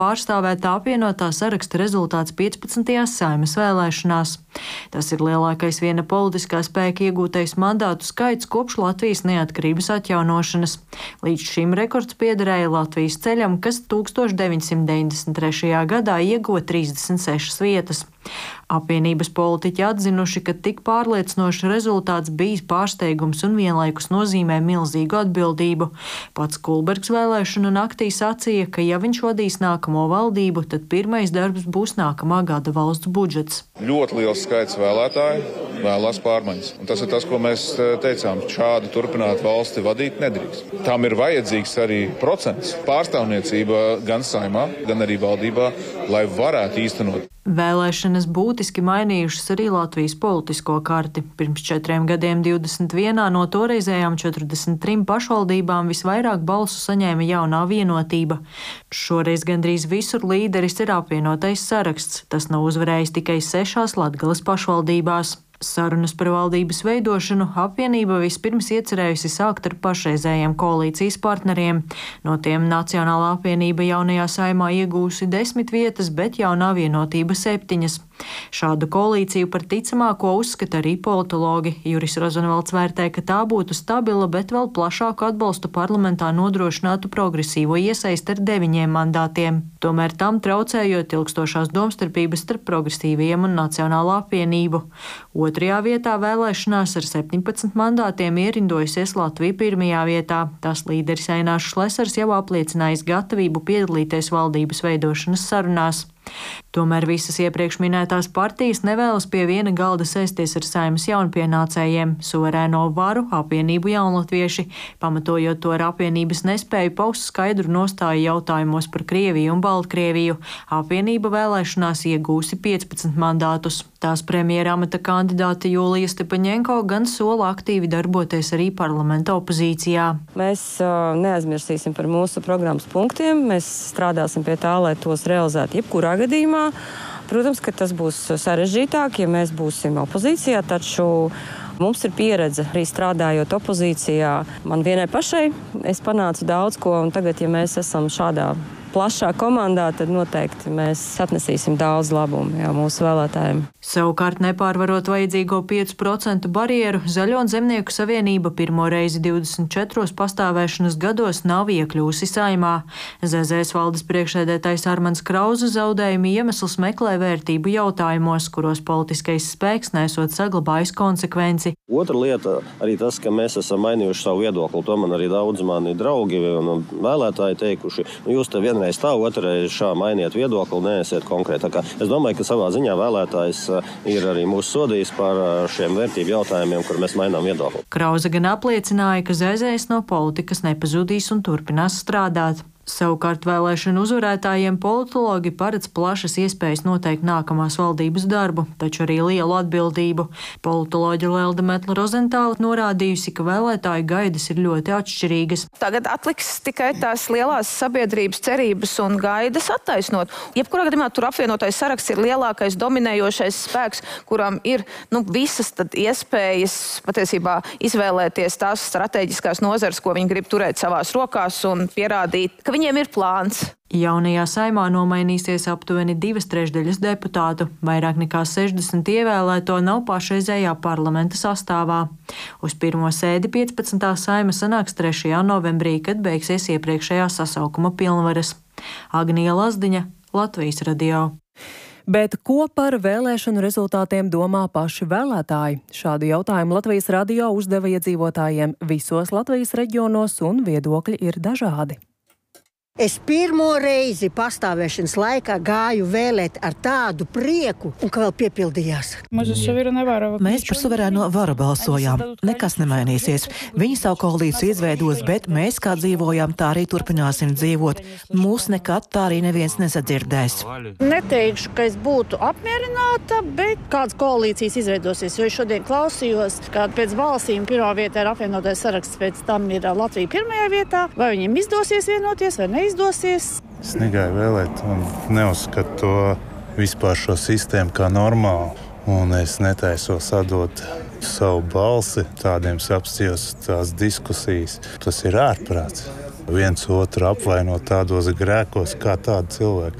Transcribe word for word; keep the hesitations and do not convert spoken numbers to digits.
pārstāvēta apvienotā saraksta rezultāts piecpadsmitajās Saeimas vēlēšanās. Tas ir lielākais viena politiskā spēka iegūtais mandātu skaits kopš Latvijas neatkarības atjaunošanas. Līdz šim rekords piederēja Latvijas ceļam, kas tuksstoš deviņsimt deviņdesmit trešajā gadā ieguva trīsdesmit sešas vietas. Apvienības politiķi atzinuši, ka tik pārliecinošs rezultāts bijis pārsteigums un vienlaikus nozīmē milzīgu atbildību. Pats Kulbergs vēlēšanu naktī sacīja, ka ja viņš vadīs nākamo valdību, tad pirmais darbs būs nākamā gada valsts budžets. Ļoti liels skaits vēlētāju vēlās pārmaiņas. Un tas ir tas, ko mēs teicām. Šādi turpināt valsti vadīt nedrīkst. Tam ir vajadzīgs arī procents pārstāvniecība gan Saeimā, gan arī valdībā, lai varētu īstenot. Vēlēšanas būtiski mainījušas arī Latvijas politisko karti. Pirms četriem gadiem divdesmit vienā no toreizējām četrdesmit trim pašvaldībām visvairāk balsu saņēma Jaunā Vienotība. Šoreiz gandrīz visur līderis ir apvienotais saraksts. Tas nav uzvarējis tikai sešās Latgales pašvaldībās. Sarunas par valdības veidošanu apvienība vispirms iecerējusi sākt ar pašreizējiem koalīcijas partneriem. No tiem Nacionālā apvienība jaunajā Saeimā iegūsi desmit vietas, bet Jaunā Vienotība septiņas. Šādu koalīciju par ticamāko uzskata arī politologi. Juris Rozenvalds vērtē, ka tā būtu stabila, bet vēl plašāku atbalstu parlamentā nodrošinātu progresīvo iesaisti ar deviņiem mandātiem. Tomēr tam traucējot ilgstošās domstarpības starp progresīvajiem un Nacionālo apvienību. Otrajā vietā vēlēšanās ar septiņpadsmit mandātiem ierindojusies Latvija pirmajā vietā. Tās līderis Einārs Šlesers jau apliecinājis gatavību piedalīties valdības veidošanas sarunās. Tomēr visas iepriekš minētās partijas nevēlas pie viena galda sēsties ar Saeimas jaunpienācējiem. Suverēno varu apvienību Jaunatvieši, pamatojot to ar apvienības nespēju paust skaidru nostāju jautājumos par Krieviju un Baltkrieviju. Apvienība vēlēšanās iegūsi piecpadsmit mandātus. Tās premjera amata kandidāte Julija Stepaņenko gan sola aktīvi darboties arī parlamenta opozīcijā. Mēs uh, neaizmirsīsim par mūsu programmas punktiem. Mēs strādāsim pie tā, lai tos realizētu jebkurā gadījumā. Protams, ka tas būs sarežģītāk, ja mēs būsim opozīcijā, taču mums ir pieredze arī strādājot opozīcijā. Man vienai pašai es panācu daudz ko, un tagad, ja mēs esam šādā plašā komandā, tad noteikti mēs atnesīsim daudz labumu jā, mūsu vēlētājiem. Savukārt, nepārvarot vajadzīgo piecu procentu barjeru, Zaļo un Zemnieku savienība pirmo reizi divdesmit četros pastāvēšanas gados nav iekļūsi Saeimā. Z Z S valdes priekšsēdētājs Armands Krauze zaudējumu iemesls meklē vērtību jautājumos, kuros politiskais spēks nesot saglabājis konsekvenci. Otra lieta arī tas, ka mēs esam mainījuši savu viedokli. To man arī daudz mani draugi un vēlētāji teikuši. Nu, jūs te vienreiz tā, otrreiz šā mainiet viedokli, neesiet konkrēti. Tā kā es domāju, ka savā ziņā vēlētājs ir arī mūsu sodījis par šiem vērtību jautājumiem, kur mēs mainām viedokli. Krauze gan apliecināja, ka Z Z S no politikas nepazudīs un turpinās strādāt. Savukārt vēlēšanu uzvarētājiem politologi paredz plašas iespējas noteikt nākamās valdības darbu, taču arī lielu atbildību. Politoloģe Lelde Metla-Rozentāle norādījusi, ka vēlētāju gaidas ir ļoti atšķirīgas. Tagad atliks tikai tās lielās sabiedrības cerības un gaidas attaisnot. Jebkurā gadījumā tur apvienotais saraksts ir lielākais dominējošais spēks, kuram ir nu, visas tad iespējas patiesībā izvēlēties tās strateģiskās nozares, ko viņi grib turēt savās rokās un pierādīt, ka viņiem ir plāns. Jaunajā Saeimā nomainīsies aptuveni divas trešdaļas deputātu. Vairāk nekā sešdesmit ievēlēto nav pašreizējā parlamenta sastāvā. Uz pirmo sēdi piecpadsmitā Saeima sanāks trešajā novembrī, kad beigsies iepriekšējā sasaukuma pilnvaras. Agnija Lazdiņa, Latvijas radio. Bet ko par vēlēšanu rezultātiem domā paši vēlētāji? Šādu jautājumu Latvijas radio uzdeva iedzīvotājiem visos Latvijas reģionos, un viedokļi ir dažādi. Es pirmo reizi pastāvēšanas laikā gāju vēlēt ar tādu prieku, un ka vēl piepildījās. Mēs par suverēno varu balsojām. Nekas nemainīsies. Viņi savu koalīciju izveidos, bet mēs kā dzīvojām, tā arī turpināsim dzīvot. Mūs nekad tā arī neviens nesadzirdēs. Neteikšu, ka es būtu apmierināta, bet kādas koalīcijas izveidosies, jo es šodien klausījos, ka pēc balsīm pirmā vietā ir apvienotais saraksts, pēc tam ir Latvija pirmajā vietā. Vai viņiem izdosies vienoties vai ne? Izdosies. Es negāju vēlēt un neuzskatu to vispār šo sistēmu kā normālu. Un es netaisos atdot savu balsi tādiem apstījos tās diskusijas. Tas ir ārprāts. viens otru apvainot tādos grēkos, kā tādi cilvēki.